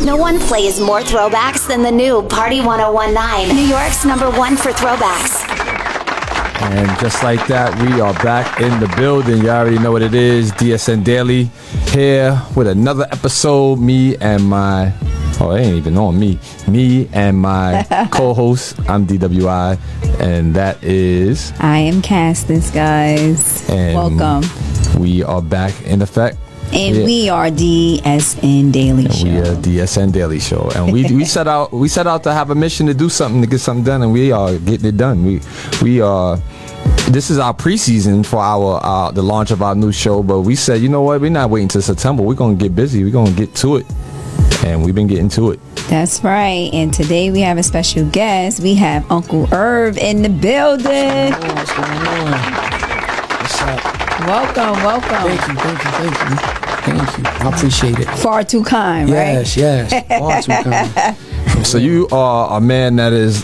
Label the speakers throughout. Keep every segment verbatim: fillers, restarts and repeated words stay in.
Speaker 1: No one plays more throwbacks than the new Party one oh one nine, New York's number one for throwbacks.
Speaker 2: And just like that, we are back in the building. You already know what it is. D S N Daily here with another episode. Me and my, oh, they ain't even on me. Me and my co-host. I'm D W I, and that is.
Speaker 3: I am Castis, guys.
Speaker 2: And
Speaker 3: welcome.
Speaker 2: We are back in effect.
Speaker 3: And yeah. we are D S N Daily
Speaker 2: and
Speaker 3: Show.
Speaker 2: We are D S N Daily Show, and we we set out we set out to have a mission to do something, to get something done, and we are getting it done. We we are. This is our preseason for our uh, the launch of our new show, but we said, you know what, we're not waiting till September. We're gonna get busy. We're gonna get to it, and we've been getting to it.
Speaker 3: That's right. And today we have a special guest. We have Uncle Irv in the building.
Speaker 4: What's going on? What's up?
Speaker 3: Welcome, welcome.
Speaker 4: Thank you, thank you, thank you. Thank you. I appreciate it.
Speaker 3: Far too kind,
Speaker 4: yes,
Speaker 3: right?
Speaker 4: Yes, yes. Far too kind.
Speaker 2: So you are a man that is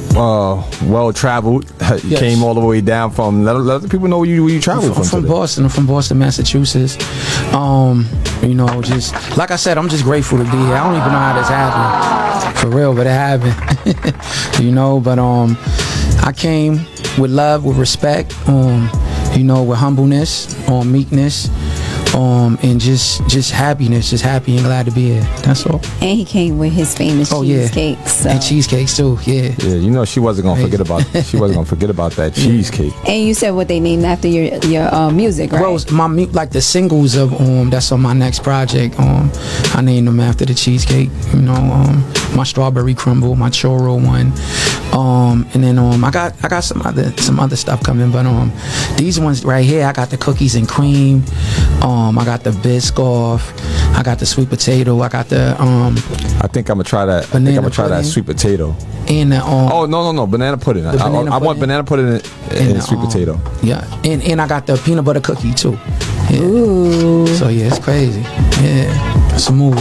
Speaker 2: uh, well traveled. You
Speaker 4: yes.
Speaker 2: came all the way down from. Let, let the people know where you where you traveled
Speaker 4: from.
Speaker 2: from.
Speaker 4: From
Speaker 2: today.
Speaker 4: Boston. I'm from Boston, Massachusetts. Um, you know, just like I said, I'm just grateful to be here. I don't even know how this happened, for real, but it happened. You know, but um, I came with love, with respect. Um. You know, with humbleness, um, meekness, um, and just just happiness, just happy and glad to be here. That's all.
Speaker 3: And he came with his famous
Speaker 4: oh,
Speaker 3: cheesecakes.
Speaker 4: Yeah.
Speaker 3: So.
Speaker 4: And cheesecakes too, yeah.
Speaker 2: Yeah, you know she wasn't gonna forget about she wasn't gonna forget about that cheesecake.
Speaker 3: And you said what they named after your your uh, music, right?
Speaker 4: Well, my like the singles of um that's on my next project. Um, I named them after the cheesecake. You know, um, my strawberry crumble, my churro one. Um, and then um, I got I got some other some other stuff coming, but um, these ones right here, I got the cookies and cream. Um, I got the Biscoff. I got the sweet potato. I got the um.
Speaker 2: I think I'm gonna try that. I think I'm gonna try
Speaker 4: pudding.
Speaker 2: that sweet potato.
Speaker 4: And the, um,
Speaker 2: oh no no no banana pudding. I,
Speaker 4: banana
Speaker 2: I, I
Speaker 4: pudding.
Speaker 2: want banana pudding and, and, and sweet um, potato.
Speaker 4: Yeah, and and I got the peanut butter cookie too. Yeah.
Speaker 3: Ooh.
Speaker 4: So yeah, it's crazy. Yeah, smooth.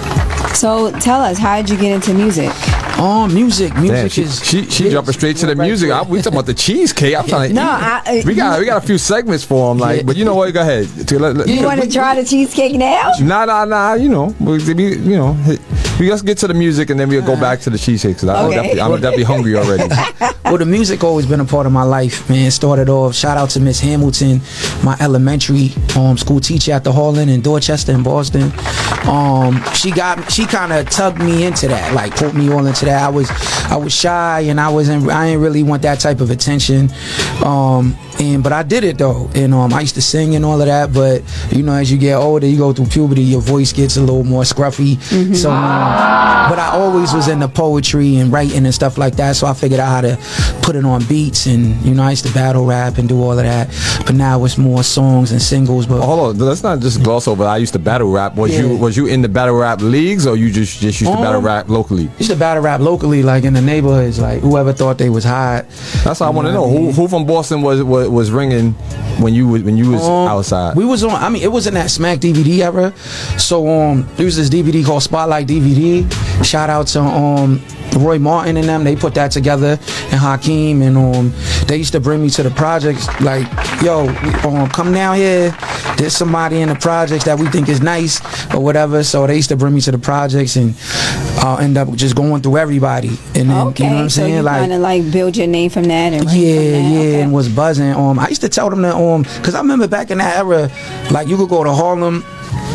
Speaker 3: So tell us, how did you get into music?
Speaker 4: Oh, music, music
Speaker 2: Damn, she,
Speaker 4: is
Speaker 2: she she jumping straight to the music. I, we talking about the cheesecake. I'm trying to.
Speaker 3: No, I,
Speaker 2: we got we got a few segments for him, like. Yeah. But you know what? Go ahead.
Speaker 3: You want to try the cheesecake now?
Speaker 2: Nah, nah, nah. You know, we, we you know, we just get to the music and then we'll go back to the cheesecake. Cause I'm,
Speaker 3: okay.
Speaker 2: definitely, I'm definitely hungry already.
Speaker 4: Well, the music always been a part of my life, man. Started off. Shout out to Miss Hamilton, my elementary um, school teacher at the Harlan in Dorchester in Boston. Um, she got she kind of tugged me into that, like put me all into that. I was I was shy and I wasn't I didn't really want that type of attention. Um, and but I did it though, and um, I used to sing and all of that. But you know, as you get older, you go through puberty, your voice gets a little more scruffy. Mm-hmm. So, um, but I always was into poetry and writing and stuff like that. So I figured out how to put it on beats, and you know, I used to battle rap and do all of that. But now it's more songs and singles. But
Speaker 2: hold on, let's not just gloss over. I used to battle rap. Was yeah. you was you in the battle rap leagues, or you just just used to um, battle rap locally?
Speaker 4: Used to battle rap locally, like in the neighborhoods, like whoever thought they was hot.
Speaker 2: That's what I want to know. Who, who from Boston was, was was ringing when you was when you was um, outside?
Speaker 4: We was on. I mean, it was in that Smack D V D era. So um, there was this D V D called Spotlight D V D. Shout out to um. Roy Martin and them, they put that together, and Hakeem, and um, they used to bring me to the projects, like, yo, um, come down here, there's somebody in the projects that we think is nice, or whatever, so they used to bring me to the projects, and I'll end up just going through everybody, and then,
Speaker 3: okay,
Speaker 4: you know what I'm
Speaker 3: so
Speaker 4: saying,
Speaker 3: you
Speaker 4: like,
Speaker 3: kind of like build your name from that, and
Speaker 4: yeah, yeah,
Speaker 3: okay.
Speaker 4: and was buzzing, um, I used to tell them that, um, because I remember back in that era, like, you could go to Harlem,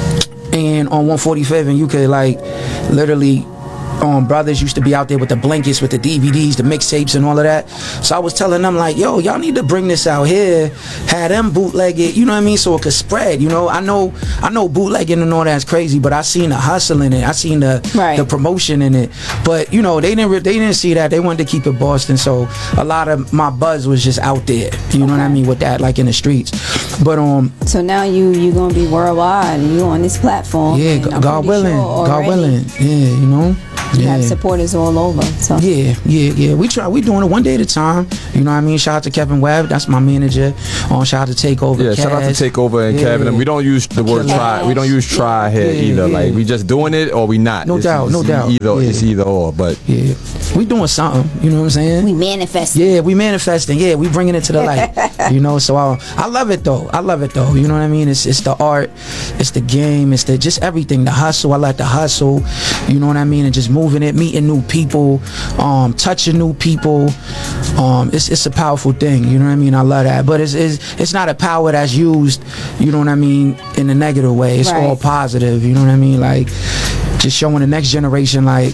Speaker 4: and on one forty-fifth, and you could, like, literally, Um, brothers used to be out there with the blankets, with the D V Ds, the mixtapes and all of that. So I was telling them, like, yo, y'all need to bring this out here, have them bootleg it, you know what I mean, so it could spread. You know, I know I know bootlegging and all that's crazy, but I seen the hustle in it, I seen the
Speaker 3: right.
Speaker 4: the promotion in it. But you know, they didn't they didn't see that. They wanted to keep it Boston, so a lot of my buzz was just out there, you know okay. what I mean, with that, like in the streets. But um
Speaker 3: so now you you gonna be worldwide and you on this platform.
Speaker 4: Yeah, God willing, God willing, yeah, you know.
Speaker 3: You have
Speaker 4: Yeah.
Speaker 3: supporters all over. So
Speaker 4: Yeah, yeah, yeah. We try. We doing it one day at a time. You know what I mean? Shout out to Kevin Webb. That's my manager. On shout out to Takeover.
Speaker 2: Yeah, shout out to
Speaker 4: Kaz.
Speaker 2: Takeover and
Speaker 4: Yeah.
Speaker 2: Kevin. And we don't use the word
Speaker 4: Kaz.
Speaker 2: try. We don't use try here
Speaker 4: Yeah,
Speaker 2: either.
Speaker 4: yeah.
Speaker 2: Like we just doing it or we not.
Speaker 4: No
Speaker 2: It's-
Speaker 4: doubt,
Speaker 2: it's
Speaker 4: no doubt.
Speaker 2: Either
Speaker 4: Yeah.
Speaker 2: it's either or. But
Speaker 4: Yeah, we doing something. You know what I'm saying?
Speaker 3: we manifest.
Speaker 4: Yeah, we manifesting. Yeah, we bringing it to the light. You know, so I, I love it though. I love it though. You know what I mean? It's it's the art, it's the game, it's the just everything. The hustle. I like the hustle. You know what I mean? And just moving it, meeting new people, um, touching new people. Um, it's it's a powerful thing. You know what I mean? I love that. But it's it's it's not a power that's used. You know what I mean? In a negative way. It's
Speaker 3: Right.
Speaker 4: all positive. You know what I mean? Like just showing the next generation like.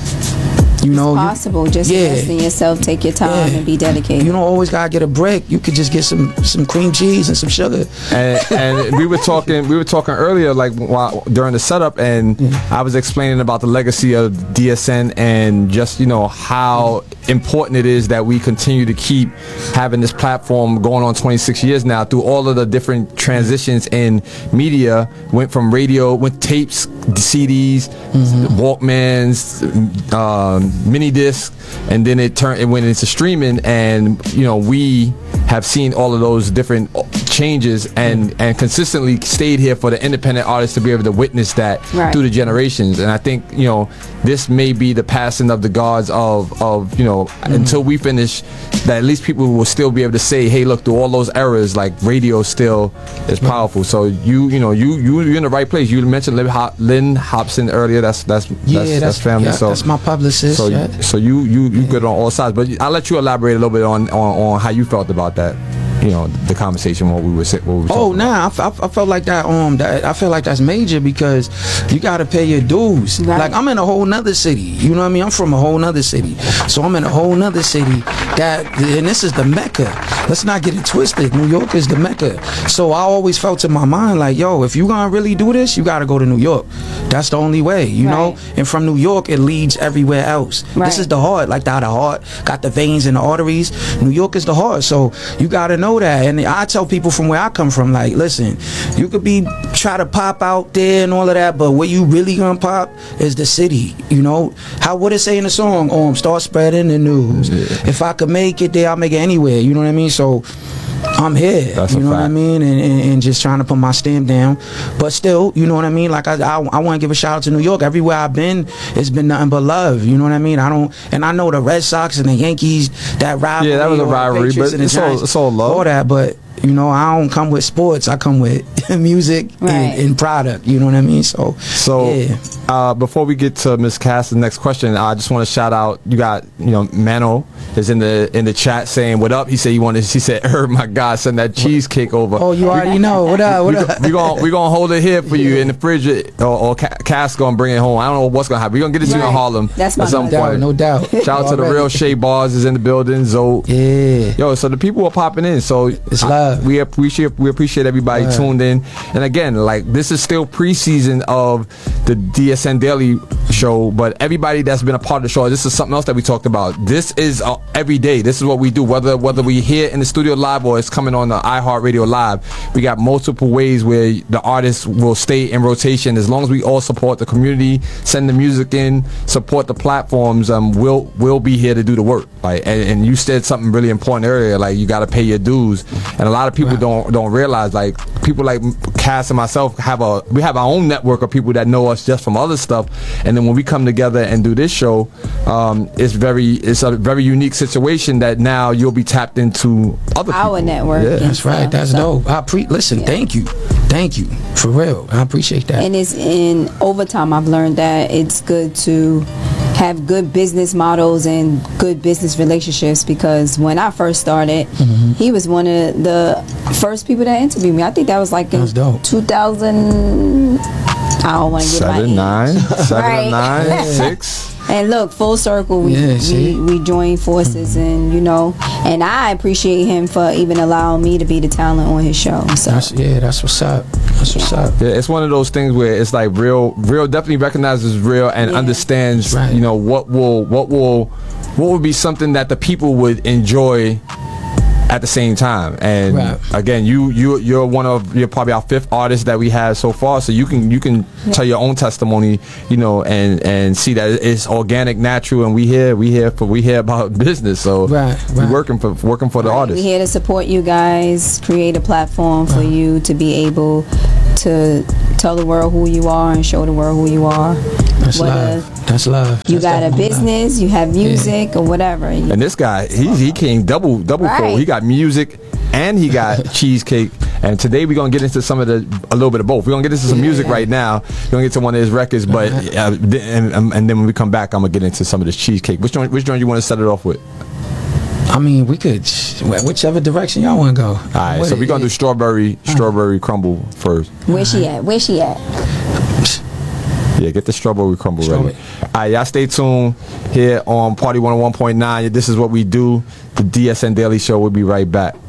Speaker 4: You know, you-
Speaker 3: Possible. Just
Speaker 4: yeah.
Speaker 3: invest in yourself. Take your time
Speaker 4: Yeah.
Speaker 3: and be dedicated.
Speaker 4: You don't always gotta get a break. You could just get some some cream cheese and some sugar.
Speaker 2: and, and we were talking we were talking earlier like while, during the setup, and I was explaining about the legacy of D S N and just you know how important it is that we continue to keep having this platform going on twenty-six years now through all of the different transitions in media. Went from radio, went tapes, C Ds, Walkmans, um, mini disc, and then it turned it went into streaming, and you know we have seen all of those different changes and and consistently stayed here for the independent artists to be able to witness that
Speaker 3: Right.
Speaker 2: through the generations. And I think you know this may be the passing of the gods of of you know until we finish, that at least people will still be able to say, hey, look, through all those eras, like radio still is powerful. So you you know you you you're in the right place. You mentioned Lynn, Hop- Lynn Hobson earlier. That's that's
Speaker 4: Yeah,
Speaker 2: that's,
Speaker 4: that's,
Speaker 2: that's family.
Speaker 4: yeah,
Speaker 2: so
Speaker 4: that's my publicist.
Speaker 2: so
Speaker 4: yeah.
Speaker 2: so you you you good on all sides. But I'll let you elaborate a little bit on on, on how you felt about that. You know, the conversation what we were sit- what we were
Speaker 4: Oh,
Speaker 2: talking
Speaker 4: nah, I, f- I f- I felt like that. Um, that, I feel like that's major because you gotta pay your dues.
Speaker 3: Right.
Speaker 4: Like I'm in a whole nother city. You know what I mean? I'm from a whole nother city, so I'm in a whole nother city. That and this is the Mecca. Let's not get it twisted. New York is the Mecca. So I always felt in my mind like, yo, if you gonna really do this, you gotta go to New York. That's the only way. You know.
Speaker 3: Right.
Speaker 4: And from New York, it leads everywhere else.
Speaker 3: Right.
Speaker 4: This is the heart, like how the heart got the veins and the arteries. New York is the heart, so you gotta know that. And I tell people from where I come from, like, listen, you could be try to pop out there and all of that, but where you really gonna pop is the city. You know how what it say in the song? Um, start spreading the news. If I could make it there, I'll make it anywhere. You know what I mean? So I'm here.
Speaker 2: That's
Speaker 4: you
Speaker 2: a
Speaker 4: know what I
Speaker 2: fact.
Speaker 4: mean? And, and, and just trying to put my stamp down. But still, you know what I mean? Like I I, I want to give a shout out to New York. Everywhere I've been, it's been nothing but love. You know what I mean? I don't, and I know the Red Sox and the Yankees, that rivalry.
Speaker 2: Yeah, that was a
Speaker 4: or the
Speaker 2: rivalry,
Speaker 4: Patriots
Speaker 2: but
Speaker 4: and the
Speaker 2: it's all-
Speaker 4: Giants,
Speaker 2: it's all love.
Speaker 4: All that, but you know, I don't come with sports. I come with music
Speaker 3: Right.
Speaker 4: and, and product. You know what I mean? So,
Speaker 2: So,
Speaker 4: yeah.
Speaker 2: uh, before we get to Miss Cass, the next question, I just want to shout out. You got, you know, Mano is in the in the chat saying what up. He said he wanted. He said, "Er, my God, send that cheesecake over."
Speaker 4: Oh, you already know. What up? What up?
Speaker 2: we gonna we gonna hold it here for you in the fridge, or, or Ca- Cass gonna bring it home. I don't know what's gonna happen. We gonna get it to you in
Speaker 3: Right.
Speaker 2: Harlem
Speaker 3: That's my
Speaker 2: at some
Speaker 3: brother.
Speaker 4: No doubt,
Speaker 2: point.
Speaker 4: no doubt.
Speaker 2: Shout out to the
Speaker 4: Already.
Speaker 2: real Shay Bars is in the building. Zoe.
Speaker 4: Yeah.
Speaker 2: Yo, so the people are popping in. So
Speaker 4: It's
Speaker 2: I-
Speaker 4: love.
Speaker 2: we appreciate we appreciate everybody
Speaker 4: Love.
Speaker 2: tuned in. And again, like this is still preseason of the D S N Daily Show, but everybody that's been a part of the show, this is something else that we talked about. This is uh, every day. This is what we do. Whether whether we here in the studio live or it's coming on the iHeartRadio live, we got multiple ways where the artists will stay in rotation. As long as we all support the community, send the music in, support the platforms, um, we'll we'll be here to do the work. Like, and, and you said something really important earlier. Like you got to pay your dues, and a lot of people don't don't realize. Like people like Cass and myself have a we have our own network of people that know us just from other stuff, and then when we come together and do this show, um, it's very it's a very unique situation that now you'll be tapped into other
Speaker 3: Our
Speaker 2: people.
Speaker 3: network.
Speaker 2: Yeah.
Speaker 3: and
Speaker 4: That's right.
Speaker 3: stuff,
Speaker 4: That's
Speaker 3: so-
Speaker 4: dope. I pre listen.
Speaker 3: Yeah.
Speaker 4: Thank you, thank you for real. I appreciate that.
Speaker 3: And it's in over time I've learned that it's good to have good business models and good business relationships, because when I first started,
Speaker 4: Mm-hmm.
Speaker 3: he was one of the first people that interviewed me. I think that was like in
Speaker 4: That's dope.
Speaker 3: two thousand. I don't want to get my
Speaker 2: Seven,
Speaker 3: age.
Speaker 2: nine, seven,
Speaker 3: Right.
Speaker 2: nine, six.
Speaker 3: And look, full circle, we
Speaker 4: Yeah, see?
Speaker 3: we, we joined forces, and you know, and I appreciate him for even allowing me to be the talent on his show. So
Speaker 4: That's, yeah, that's what's up. That's what's up.
Speaker 2: Yeah, it's one of those things where it's like real, real definitely recognizes real and
Speaker 3: Yeah.
Speaker 2: understands,
Speaker 4: Right.
Speaker 2: you know, what will, what will, what would be something that the people would enjoy at the same time. And
Speaker 4: Right.
Speaker 2: again, you you you're one of you're probably our fifth artist that we have so far. So you can you can
Speaker 3: Yeah.
Speaker 2: tell your own testimony, you know, and and see that it's organic, natural, and we here we here for we here about business. So
Speaker 4: Right,
Speaker 2: we
Speaker 4: right.
Speaker 2: working for working for the
Speaker 3: We're
Speaker 2: artists.
Speaker 3: here to support you guys, create a platform for you to be able to tell the world who you are and show the world who you are.
Speaker 4: That's
Speaker 3: Whether
Speaker 4: love. That's love.
Speaker 3: you
Speaker 4: That's
Speaker 3: got a
Speaker 4: definitely love.
Speaker 3: business, you have music, or whatever.
Speaker 2: And this guy, he he came double double
Speaker 3: Right.
Speaker 2: fold. He got music and he got cheesecake. And today we're gonna get into some of the a little bit of both. We're gonna get into some music right now. We're gonna get to one of his records, but uh, th- and, um, and then when we come back, I'm gonna get into some of this cheesecake. Which joint? Which joint you want to set it off with?
Speaker 4: I mean, we could wh- whichever direction y'all want to go.
Speaker 2: All right, so we're gonna do strawberry strawberry crumble first.
Speaker 3: Where she at? Where she at?
Speaker 2: Yeah, get the strawberry crumble
Speaker 4: Strawberry.
Speaker 2: ready. All right, y'all stay tuned here on Party one oh one point nine. This is what we do. The D S N Daily Show. We'll be right back.